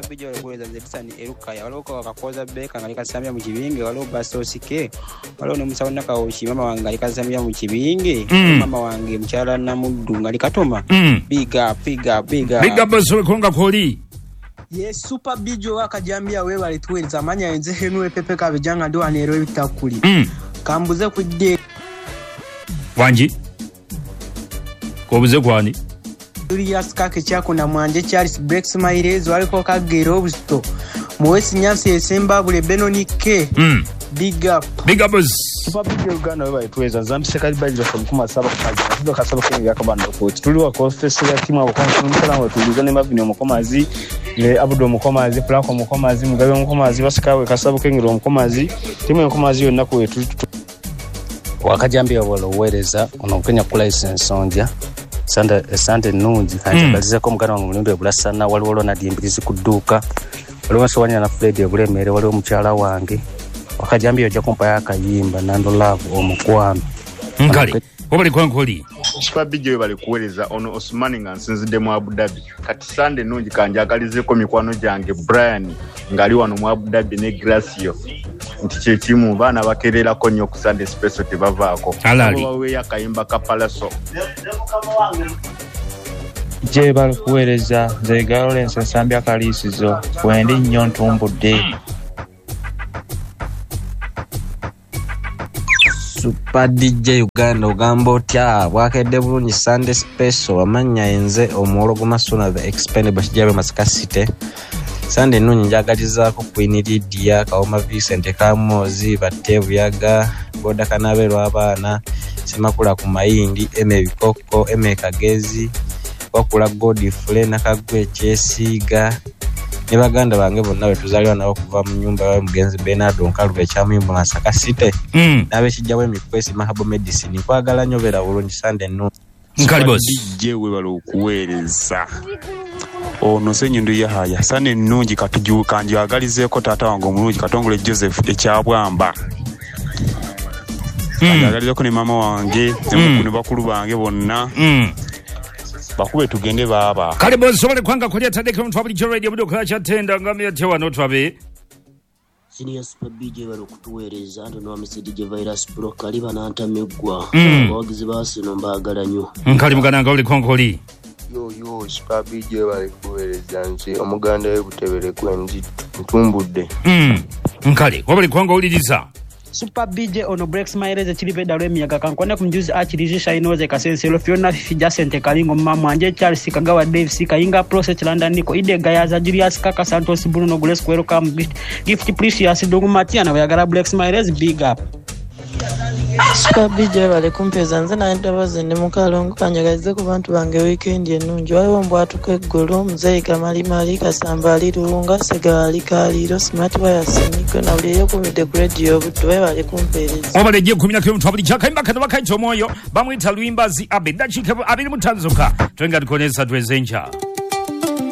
Bijjo kuweza nzetsani erukaya waloko wakakoza beka ngalika samya mu kibinge walo basosike walo ne musawona kaoshi mama wange ngalika samya mu kibinge mama wange mchala na muddu ngalika toma big up so konga koli. Yes, Super Bijjo wakajambia wewe alituweza manya enze henwe pepe kabijanga ndo anero bitakuli kambuze kudde wanji kobuze kwani Julius kake chako na mwanje Charles Breaks Mairezo aliko kagero busto Moesi Nyansi esemba bule Benonike big up Super Bijjo Uganda wewe alituweza zambise kali Bijjo kumkuma saba kazi ndo kasaba kwenye yakabanda coach tuli wa confess ya timu abo konfirmation wa tulizane mabini omukomazi le abudo mukomazi plako mukomazi mugabe mukomazi basikawe kasaba kwenye mukomazi timu yokomazi yonna ko wetu wakajambia walowereza onokenya ku license onja sande nungi kanjagalize ko mugana wangu mulindo ebulasana waliwo na dimbirizi kuduka waliwo sowanya na Fred ebulemere waliwo mukyala wange wakajambia oja kumpa yakayimba nando love omukwano nkali obali kwankoli Super Bijjo bali kuweleza ono Osmani nga nsinzide mu Abu Dhabi kati sande nungi kanjagalize ko mikwano jange Brian ngali wano mu Abu Dhabi ne Gracio nti kyekimu baana bakerera ko nnyo ku Sunday special tebavaako bawe yakayimba kapalaso je bali kuweleza ze Lawrence Sambya Kalisizo wendi nnyo ntumbudde Super DJ Uganda ugamba otya bwakedde bulungi Sunday special amanya enze omulogo masuna the expendable kijabe masikasite Sunday nunyi njagalizaako Queen Lydia Kaoma Vincent Kamozi Batevu Yaga Boda Kanabero abaana Semakula ku Mayindi Eme Bikoko Eme Kagezi Wakula Godfrey Nakagwe Kyesiga ne baganda bange bonna betuzaliwa nabo kuva mu nyumba ya mugenzi Bernard Onkalube kyamuyimbo Masaka City nabe kijjawe mikwesi Mahabo Medicine kwagala nyobera bulungi Sunday nunyi Nkalibos DJ we bali okuweereza ono senyindu yahaya Sunday nungi katujuka njagalizeeko taata wange omulungi Katongole Joseph ekyabwamba njagalizeeko ne mama wange ne bakulu bange bonna bakube tugende baba kalibo sobole kwanga kulia tadeke mtu abuli radio mudo kwa chatenda ngamia tewa no twabe Senior Super Bijjo bali kutuweereza ando no amese DJ Virus Pro kaliba na antamegwa wagizi basi no mbagala nyo nkali mugana ngoli konkoli yo Super Bijjo bali kuweereza nzi omuganda we butebere kwenzi ntumbudde nkali wabali kwanga uliriza Super Bijjo ono Breaks Mairezo chilipe dalwe miyaga kankwana kumjuzi achirijisha inoze kasenselo Fiona Fifi Sente Kalingo mama anje Charles Kagawa Dave Sikainga Process London Niko Idega yaza Julius Kaka Santos Bruno Gles welcome gift precious Dogu Matiana bayagala Breaks Mairezo big up Super Bijjo bali kumpeza nze na ndabaze ne mukalongo kanyagalize ku bantu bange weekend enungi waliwo mbwatuka eggulu muzeyi Kamali Kasamba ali Luwunga Segali Kaliro Smart Wire Siniko na buli yokumide ku radio butwe bali kumpereza obaleje kumina kyo mtu abuli chaka imbaka no bakaicho moyo bamwita Lwimbazi abedachike abiri mutanzuka twenga tukonesa twezenja